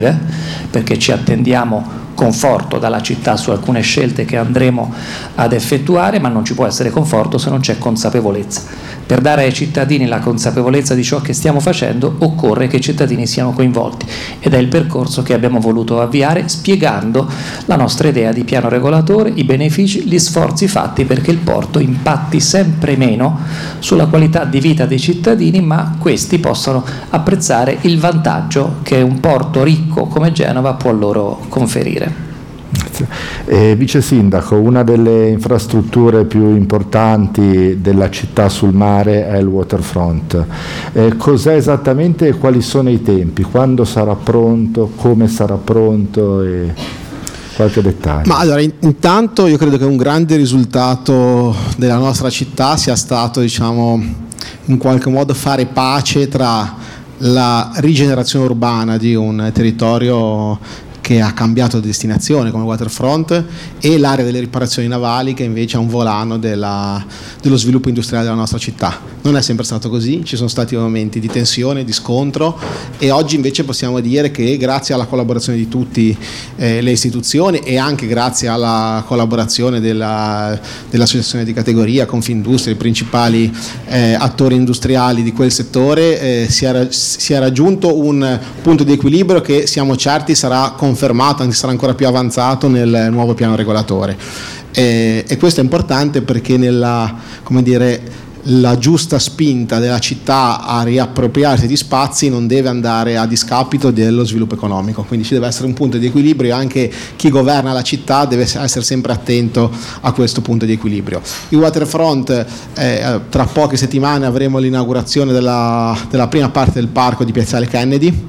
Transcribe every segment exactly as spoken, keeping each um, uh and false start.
perché ci attendiamo conforto dalla città su alcune scelte che andremo ad effettuare, ma non ci può essere conforto se non c'è consapevolezza. Per dare ai cittadini la consapevolezza di ciò che stiamo facendo occorre che i cittadini siano coinvolti, ed è il percorso che abbiamo voluto avviare spiegando la nostra idea di piano regolatore, i benefici, gli sforzi fatti perché il porto impatti sempre meno sulla qualità di vita dei cittadini, ma questi possano apprezzare il vantaggio che un porto ricco come Genova può loro conferire. Eh, Vice Sindaco, una delle infrastrutture più importanti della città sul mare è il waterfront. Eh, cos'è esattamente e quali sono i tempi? Quando sarà pronto? Come sarà pronto? E qualche dettaglio. Ma allora, intanto io credo che un grande risultato della nostra città sia stato, diciamo, in qualche modo fare pace tra la rigenerazione urbana di un territorio che ha cambiato destinazione come waterfront e l'area delle riparazioni navali, che invece è un volano della, dello sviluppo industriale della nostra città. Non è sempre stato così, ci sono stati momenti di tensione, di scontro, e oggi invece possiamo dire che grazie alla collaborazione di tutte eh, le istituzioni e anche grazie alla collaborazione della, dell'associazione di categoria Confindustria, i principali eh, attori industriali di quel settore, eh, si, è, si è raggiunto un punto di equilibrio che siamo certi sarà confermato, anzi sarà ancora più avanzato nel nuovo piano regolatore, e, e questo è importante perché nella, come dire, la giusta spinta della città a riappropriarsi di spazi non deve andare a discapito dello sviluppo economico, quindi ci deve essere un punto di equilibrio, e anche chi governa la città deve essere sempre attento a questo punto di equilibrio. Il waterfront, eh, tra poche settimane avremo l'inaugurazione della, della prima parte del parco di Piazzale Kennedy.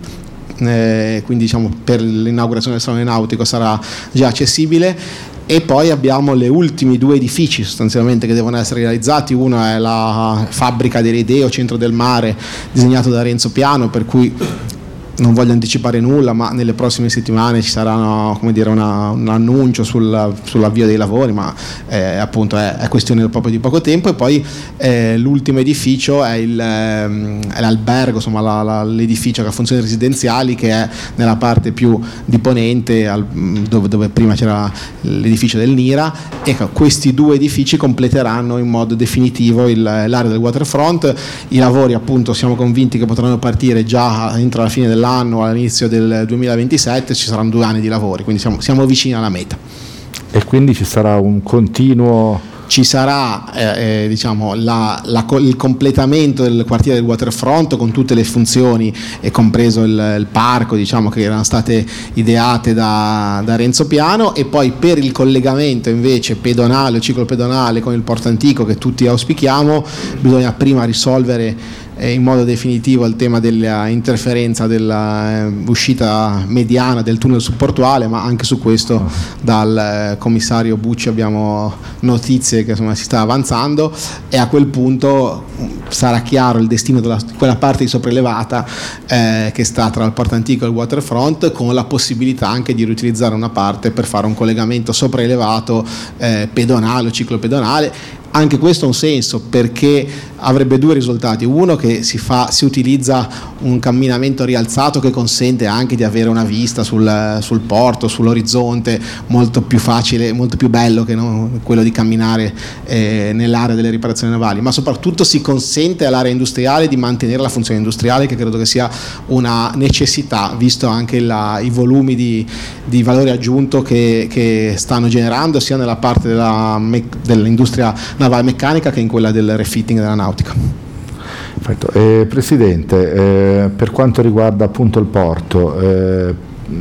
Eh, quindi diciamo per l'inaugurazione del Salone Nautico sarà già accessibile, e poi abbiamo le ultimi due edifici sostanzialmente che devono essere realizzati. Uno è la fabbrica dell'Ideo, centro del mare, disegnato da Renzo Piano, per cui non voglio anticipare nulla, ma nelle prossime settimane ci sarà una, come dire, una, un annuncio sul, sull'avvio dei lavori, ma eh, appunto è, è questione proprio di poco tempo. E poi eh, l'ultimo edificio è, il, eh, è l'albergo, insomma la, la, l'edificio che ha funzioni residenziali, che è nella parte più di ponente, al, dove, dove prima c'era l'edificio del Nira. Ecco, questi due edifici completeranno in modo definitivo il, l'area del waterfront. I lavori, appunto, siamo convinti che potranno partire già entro la fine dell'anno, all'inizio del duemilaventisette. Ci saranno due anni di lavori, quindi siamo, siamo vicini alla meta. E quindi ci sarà un continuo... Ci sarà eh, eh, diciamo, la, la, il completamento del quartiere del waterfront con tutte le funzioni, e compreso il, il parco, diciamo, che erano state ideate da, da Renzo Piano, e poi per il collegamento invece pedonale o ciclopedonale con il Porto Antico, che tutti auspichiamo, bisogna prima risolvere in modo definitivo il tema della interferenza dell'uscita eh, mediana del tunnel subportuale, ma anche su questo dal eh, commissario Bucci abbiamo notizie che insomma si sta avanzando, e a quel punto sarà chiaro il destino di quella parte di sopraelevata eh, che sta tra il Porto Antico e il waterfront, con la possibilità anche di riutilizzare una parte per fare un collegamento sopraelevato eh, pedonale o ciclopedonale. Anche questo ha un senso, perché avrebbe due risultati: uno, che si fa, si utilizza un camminamento rialzato che consente anche di avere una vista sul, sul porto, sull'orizzonte, molto più facile, molto più bello che non quello di camminare eh, nell'area delle riparazioni navali, ma soprattutto si consente all'area industriale di mantenere la funzione industriale, che credo che sia una necessità, visto anche la, i volumi di, di valore aggiunto che, che stanno generando sia nella parte della, dell'industria navale meccanica che in quella del refitting della nautica. Perfetto. Eh, Presidente, eh, per quanto riguarda appunto il porto, eh,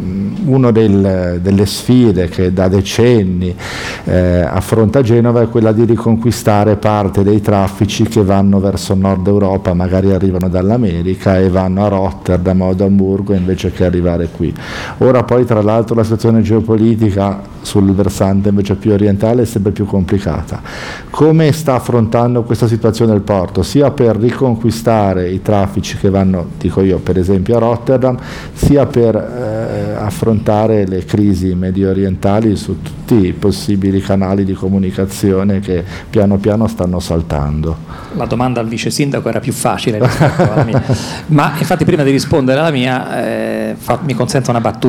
una del, delle sfide che da decenni eh, affronta Genova è quella di riconquistare parte dei traffici che vanno verso nord Europa, magari arrivano dall'America e vanno a Rotterdam o ad Amburgo invece che arrivare qui. Ora poi tra l'altro la situazione geopolitica sul versante invece più orientale è sempre più complicata. Come sta affrontando questa situazione il porto, sia per riconquistare i traffici che vanno, dico io, per esempio a Rotterdam, sia per eh, affrontare le crisi medio orientali su tutti i possibili canali di comunicazione che piano piano stanno saltando? La domanda al vice sindaco era più facile rispetto alla mia, ma infatti prima di rispondere alla mia eh, fa, mi consenta una battuta.